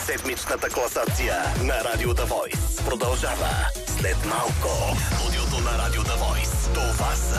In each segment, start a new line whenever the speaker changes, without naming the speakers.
Седмичната класация на Радио The Voice продължава след малко. Студиото на Радио The Voice. Това са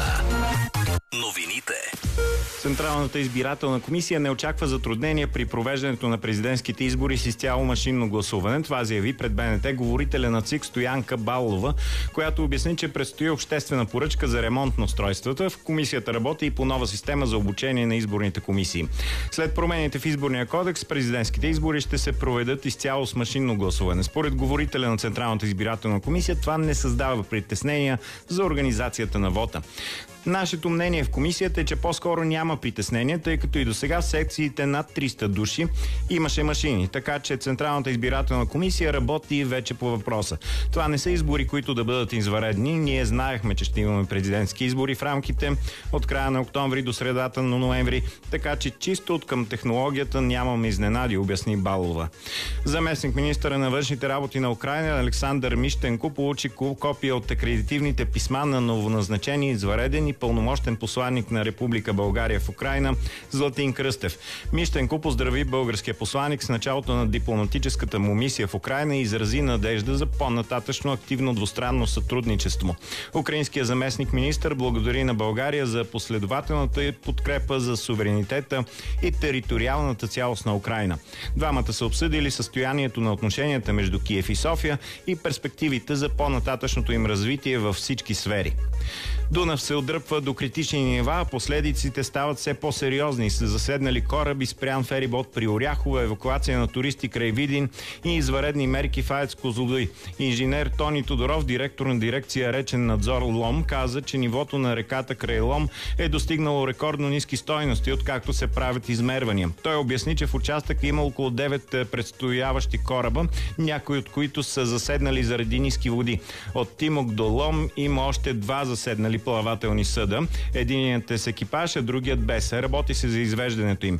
новините.
Централната избирателна комисия не очаква затруднения при провеждането на президентските избори с изцяло машинно гласуване. Това заяви пред БНТ говорителя на ЦИК Стоянка Балова, която обясни, че предстои обществена поръчка за ремонт на устройствата. В комисията работи и по нова система за обучение на изборните комисии. След промените в изборния кодекс, президентските избори ще се проведат изцяло с машинно гласуване. Според говорителя на Централната избирателна комисия, това не създава притеснения за организацията на вота. Нашето мнение в комисията е, че по-скоро няма притеснение, тъй като и до сега в секциите над 300 души имаше машини, така че Централната избирателна комисия работи вече по въпроса. Това не са избори, които да бъдат извънредни. Ние знаехме, че ще имаме президентски избори в рамките от края на октомври до средата на ноември, така че чисто от към технологията нямаме изненади, обясни Балова. Заместник министъра на външните работи на Украйна Александър Мищенко получи копия от акредитивните писма на новоназначени извънреден и пълномощен посланник на Република България в Украйна Златин Кръстев. Мищенко поздрави българския посланик с началото на дипломатическата му мисия в Украйна и изрази надежда за по-нататъчно активно двустранно сътрудничество. Украинският заместник министър благодари на България за последователната подкрепа за суверенитета и териториалната цялост на Украйна. Двамата са обсъдили състоянието на отношенията между Киев и София и перспективите за по-нататъчното им развитие във всички сфери. Дунав се отдръпва до критични нива, а последиците стават все по-сериозни. Са заседнали кораби, спрян ферибот при Оряхова, евакуация на туристи край Видин и извънредни мерки в АЕЦ Козлодуй. Инженер Тони Тодоров, директор на дирекция Речен надзор Лом, каза, че нивото на реката край Лом е достигнало рекордно ниски стойности, откакто се правят измервания. Той обясни, че в участъка има около 9 предстояващи кораба, някои от които са заседнали заради ниски води. От Тимок до Лом има още 2 заседнали плавателни съда. Единият е с екипаж, а другият без. Работи се за извеждането им.